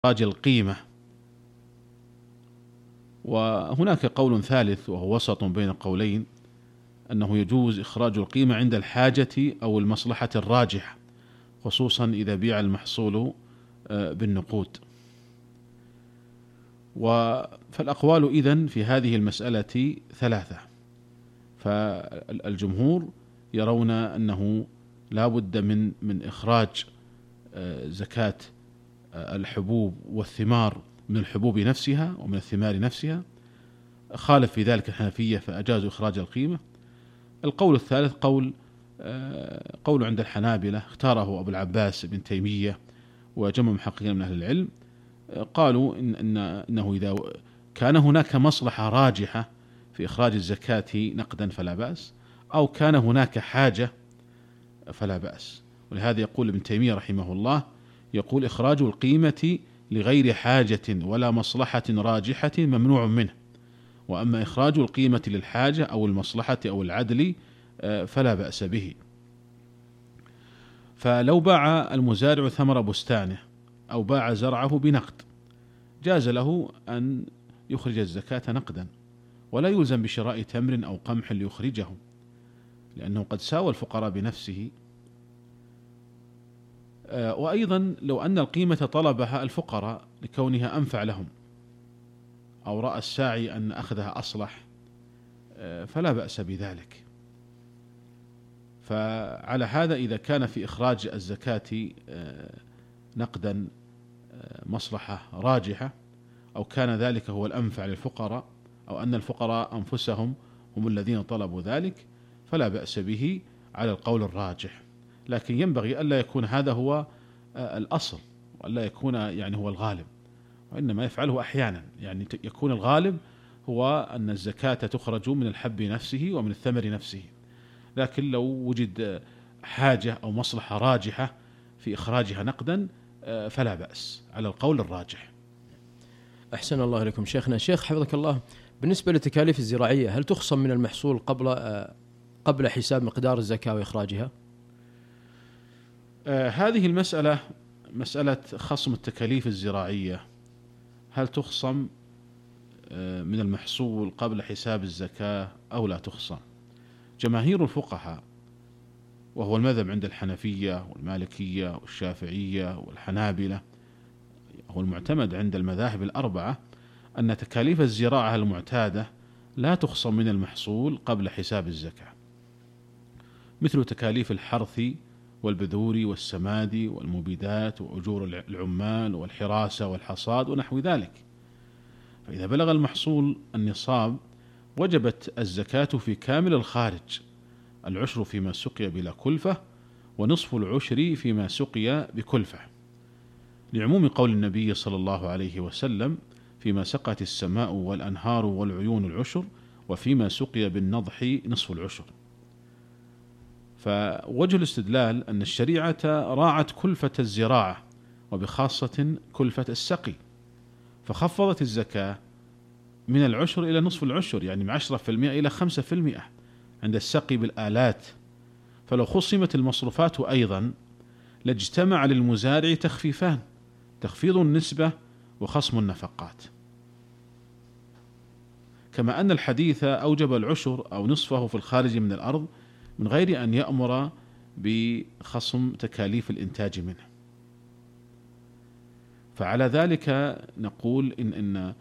إخراج القيمة. وهناك قول ثالث وهو وسط بين القولين، أنه يجوز إخراج القيمة عند الحاجة أو المصلحة الراجحة، خصوصا إذا بيع المحصول بالنقود. فالأقوال إذن في هذه المسألة ثلاثة. فالجمهور يرون أنه لا بد من إخراج زكاة الحبوب والثمار من الحبوب نفسها ومن الثمار نفسها. خالف في ذلك الحنفية فأجازوا إخراج القيمة. القول الثالث قول عند الحنابلة اختاره أبو العباس ابن تيمية وجمع محققين من أهل العلم، قالوا إنه إذا كان هناك مصلحة راجحة في إخراج الزكاة نقدا فلا بأس، أو كان هناك حاجة فلا بأس. ولهذا يقول ابن تيمية رحمه الله، يقول إخراج القيمة لغير حاجة ولا مصلحة راجحة ممنوع منه، وأما إخراج القيمة للحاجة أو المصلحة أو العدل فلا بأس به. فلو باع المزارع ثمر بستانه أو باع زرعه بنقد جاز له أن يخرج الزكاة نقدا، ولا يلزم بشراء تمر أو قمح ليخرجه، لأنه قد ساوى الفقراء بنفسه. وأيضا لو أن القيمة طلبها الفقراء لكونها أنفع لهم، أو رأى الساعي أن أخذها أصلح، فلا بأس بذلك. فعلى هذا إذا كان في إخراج الزكاة نقدا مصلحة راجحة، أو كان ذلك هو الأنفع للفقراء، أو أن الفقراء أنفسهم هم الذين طلبوا ذلك، فلا بأس به على القول الراجح. لكن ينبغي ألا يكون هذا هو الأصل، وألا يكون يعني هو الغالب، وإنما يفعله أحيانا. يعني يكون الغالب هو أن الزكاة تخرج من الحب نفسه ومن الثمر نفسه، لكن لو وجد حاجة أو مصلحة راجحة في إخراجها نقدا فلا بأس على القول الراجح. أحسن الله إليكم شيخنا. شيخ حفظك الله، بالنسبة للتكاليف الزراعية هل تخصم من المحصول قبل حساب مقدار الزكاة وإخراجها؟ هذه المسألة مسألة خصم التكاليف الزراعية، هل تخصم من المحصول قبل حساب الزكاة أو لا تخصم؟ جماهير الفقهاء، وهو المذهب عند الحنفية والمالكية والشافعية والحنابلة، هو المعتمد عند المذاهب الأربعة، أن تكاليف الزراعة المعتادة لا تخصم من المحصول قبل حساب الزكاة، مثل تكاليف الحرث والبذور والسماد والمبيدات وأجور العمال والحراسة والحصاد ونحو ذلك. فإذا بلغ المحصول النصاب وجبت الزكاة في كامل الخارج، العشر فيما سقي بلا كلفة، ونصف العشر فيما سقي بكلفة، لعموم قول النبي صلى الله عليه وسلم: فيما سقت السماء والأنهار والعيون العشر، وفيما سقي بالنضح نصف العشر. فوجه الاستدلال أن الشريعة راعت كلفة الزراعة، وبخاصة كلفة السقي، فخفضت الزكاة من العشر إلى نصف العشر، يعني من 10% إلى 5% عند السقي بالآلات. فلو خصمت المصروفات أيضا لاجتمع للمزارع تخفيفان: تخفيض النسبة وخصم النفقات. كما أن الحديث أوجب العشر أو نصفه في الخارج من الأرض من غير أن يأمر بخصم تكاليف الإنتاج منه. فعلى ذلك نقول إن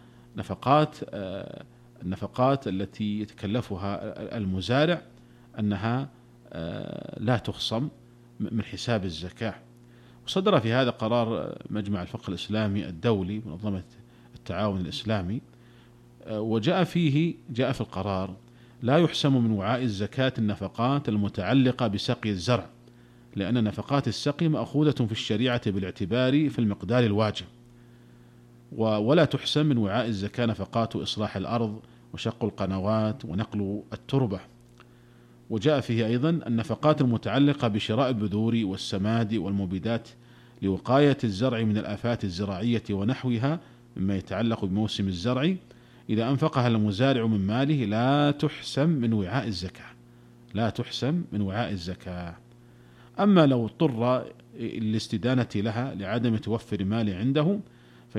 النفقات التي يتكلفها المزارع أنها لا تخصم من حساب الزكاة. وصدر في هذا قرار مجمع الفقه الإسلامي الدولي منظمة التعاون الإسلامي، وجاء في القرار: لا يحسم من وعاء الزكاة النفقات المتعلقة بسقي الزرع، لأن نفقات السقي مأخوذة في الشريعة بالاعتبار في المقدار الواجب، ولا تحسم من وعاء الزكاة نفقات إصلاح الأرض وشق القنوات ونقل التربة. وجاء فيه أيضا النفقات المتعلقة بشراء البذور والسماد والمبيدات لوقاية الزرع من الآفات الزراعية ونحوها مما يتعلق بموسم الزرع، إذا أنفقها المزارع من ماله لا تحسم من وعاء الزكاة. أما لو اضطر للاستدانة لها لعدم توفر مال عنده